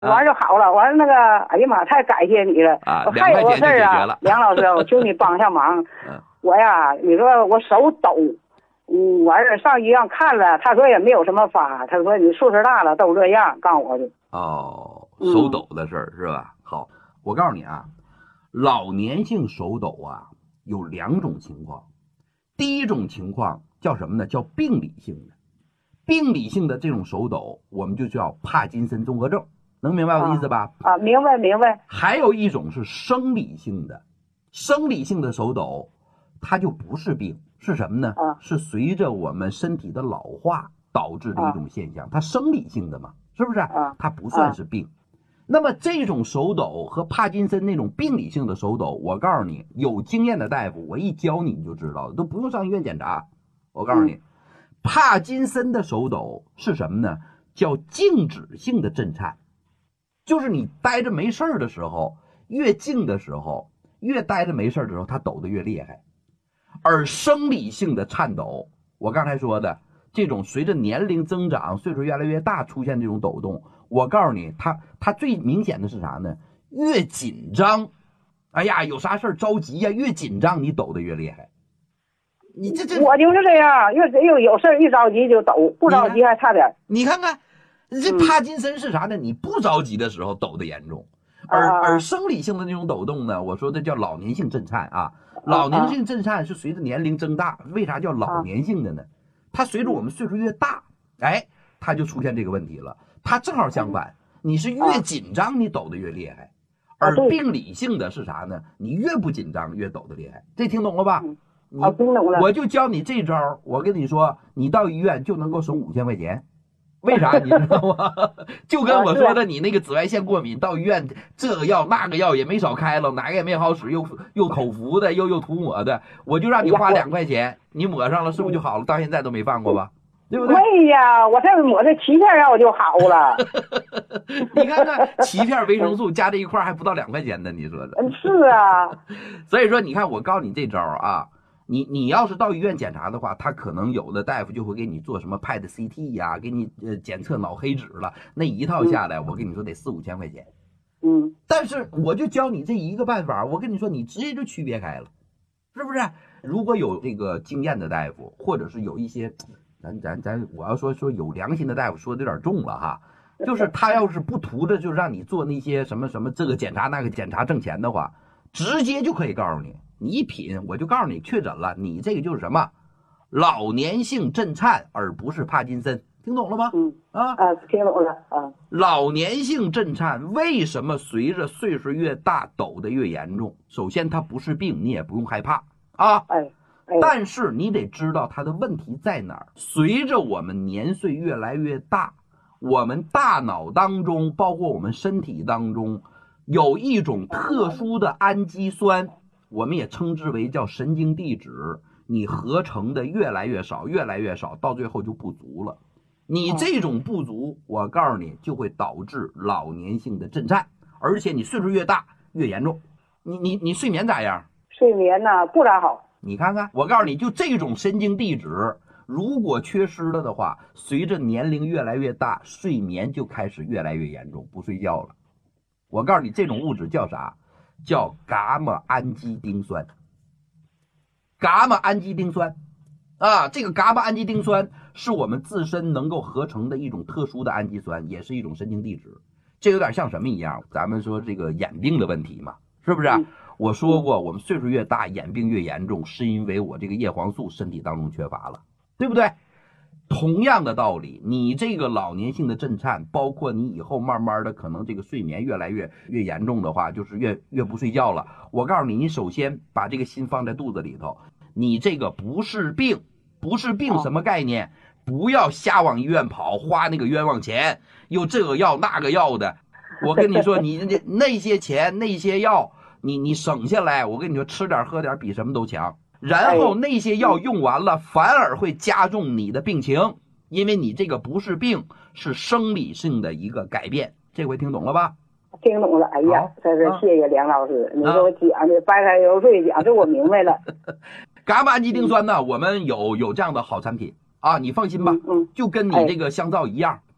完就好了。完了那个，哎呀妈，太感谢你了啊！ 我还有个事儿啊，梁老师，我求你帮下忙。我呀，你说我手抖，完事上医院看了，他说也没有什么法，他说你岁数大了都这样，告诉我的。 哦，手抖的事儿是吧？好，我告诉你啊，老年性手抖啊有2种情况。第一种情况叫什么呢？叫病理性的。病理性的这种手抖，我们就叫帕金森综合症，能明白我的意思吧？ 明白明白。 还有一种是生理性的，生理性的手抖，它就不是病，是什么呢？是随着我们身体的老化导致的一种现象，它生理性的嘛，是不是？它不算是病。那么这种手抖和帕金森那种病理性的手抖，我告诉你，有经验的大夫，我一教你就知道了，都不用上医院检查。我告诉你，帕金森的手抖是什么呢？叫静止性的震颤，就是你待着没事的时候，越静的时候，越待着没事的时候，它抖得越厉害。而生理性的颤抖，我刚才说的这种随着年龄增长，岁数越来越大出现这种抖动，我告诉你，它最明显的是啥呢？越紧张，哎呀，有啥事着急呀，越紧张你抖得越厉害。你这我就是这样，有事一着急就抖，不着急还差点。 你看看，这帕金森是啥呢？你不着急的时候抖得严重，而生理性的那种抖动呢，我说的叫老年性震颤啊。老年性震颤是随着年龄增大，为啥叫老年性的呢？它随着我们岁数越大，哎，它就出现这个问题了。它正好相反，你是越紧张你抖得越厉害，而病理性的是啥呢？你越不紧张越抖得厉害。这听懂了吧？ 听懂了。 我就教你这招，我跟你说，你到医院就能够省5000块钱。为啥你知道吗？就跟我说的，你那个紫外线过敏，到医院这个药那个药也没少开了，哪个也没好使，又口服的，又涂抹的，我就让你花2块钱，你抹上了是不是就好了？到现在都没犯过吧？对不对？ 对呀，我这抹这7片药就好了。 你看看7片维生素加这一块还不到2块钱呢，你说的？ 是啊。 所以说，你看我告诉你这招啊。你要是到医院检查的话，他可能有的大夫就会给你做什么 PET CT 呀，给你检测脑黑质了，那一套下来，我跟你说得4-5千块钱。但是我就教你这一个办法，我跟你说，你直接就区别开了，是不是？如果有这个经验的大夫，或者是有一些，我要说有良心的大夫，说的有点重了哈，就是他要是不图着就让你做那些什么这个检查那个检查挣钱的话，直接就可以告诉你。你一品，我就告诉你确诊了，你这个就是什么老年性震颤，而不是帕金森，听懂了吗？听懂了。老年性震颤为什么随着岁数越大抖得越严重？首先它不是病，你也不用害怕啊。但是你得知道它的问题在哪儿。随着我们年岁越来越大，我们大脑当中，包括我们身体当中，有一种特殊的氨基酸。我们也称之为叫神经递质，你合成的越来越少，越来越少，到最后就不足了。你这种不足，我告诉你，就会导致老年性的震颤，而且你岁数越大越严重。你睡眠咋样？ 睡眠呢不咋好。 你看看，我告诉你，就这种神经递质，如果缺失了的话，随着年龄越来越大，睡眠就开始越来越严重，不睡觉了。我告诉你，这种物质叫啥？叫伽马氨基丁酸。伽马氨基丁酸啊，这个伽马氨基丁酸是我们自身能够合成的一种特殊的氨基酸，也是一种神经递质。这有点像什么一样？咱们说这个眼病的问题嘛，是不是？我说过，我们岁数越大，眼病越严重，是因为我这个叶黄素身体当中缺乏了，对不对？同样的道理，你这个老年性的震颤，包括你以后慢慢的可能这个睡眠越来越严重的话，就是越不睡觉了。我告诉你，你首先把这个心放在肚子里头，你这个不是病，不是病什么概念？不要瞎往医院跑，花那个冤枉钱，又这个药那个药的。我跟你说，你那些钱那些药，你省下来，我跟你说，吃点喝点比什么都强。然后那些药用完了，反而会加重你的病情，因为你这个不是病，是生理性的一个改变。这回听懂了吧？ 听懂了。哎呀，在这谢谢梁老师，你给我讲的白开油水讲的我明白了。 伽马氨基丁酸呢，我们有这样的好产品啊，你放心吧，就跟你这个香皂一样，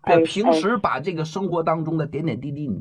哎平时把这个生活当中的点点滴滴你